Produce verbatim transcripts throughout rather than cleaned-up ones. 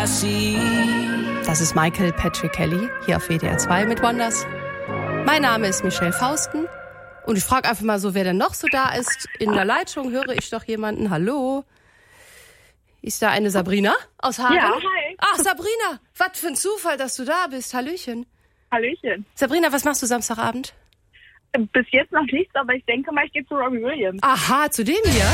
Das ist Michael Patrick Kelly hier auf W D R zwei mit Wonders. Mein Name ist Michelle Fausten und ich frage einfach mal so, wer denn noch so da ist. In der Leitung höre ich doch jemanden. Hallo? Ist da eine Sabrina aus Hagen? Ja, hi. Ach, Sabrina, was für ein Zufall, dass du da bist. Hallöchen. Hallöchen. Sabrina, was machst du Samstagabend? Bis jetzt noch nichts, aber ich denke mal, ich gehe zu Robbie Williams. Aha, zu dem hier?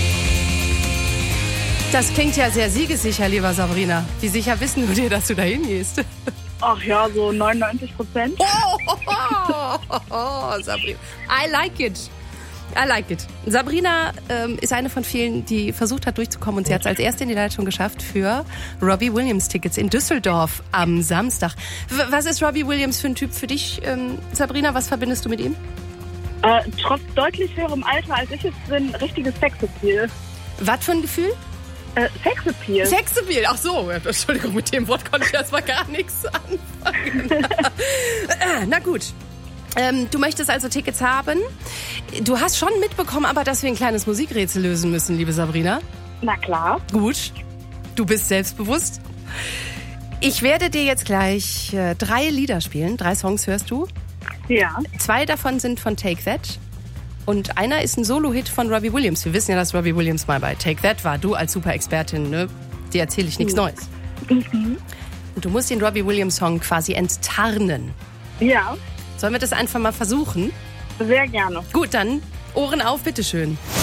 Das klingt ja sehr siegessicher, lieber Sabrina. Wie sicher wissen wir dir, dass du da hingehst? Ach ja, so neunundneunzig Prozent. Oh, oh, oh, oh, oh, Sabrina. I like it. I like it. Sabrina ähm, ist eine von vielen, die versucht hat, durchzukommen. Und sie hat es als erste in die Leitung geschafft für Robbie Williams Tickets in Düsseldorf am Samstag. W- was ist Robbie Williams für ein Typ für dich, ähm, Sabrina? Was verbindest du mit ihm? Äh, trotz deutlich höherem Alter, als ich es bin, richtiges Sexappeal. Was für ein Gefühl? Äh, Sexappeal. Sexappeal, ach so. Entschuldigung, mit dem Wort konnte ich erstmal gar nichts anfangen. Na gut. Ähm, du möchtest also Tickets haben. Du hast schon mitbekommen, aber dass wir ein kleines Musikrätsel lösen müssen, liebe Sabrina. Na klar. Gut. Du bist selbstbewusst. Ich werde dir jetzt gleich äh, drei Lieder spielen. Drei Songs hörst du. Ja. Zwei davon sind von Take That. Und einer ist ein Solo-Hit von Robbie Williams. Wir wissen ja, dass Robbie Williams mal bei Take That war. Du als Super-Expertin, ne? Dir erzähle ich nichts Neues. Mhm. Und du musst den Robbie Williams-Song quasi enttarnen. Ja. Sollen wir das einfach mal versuchen? Sehr gerne. Gut, dann Ohren auf, bitteschön.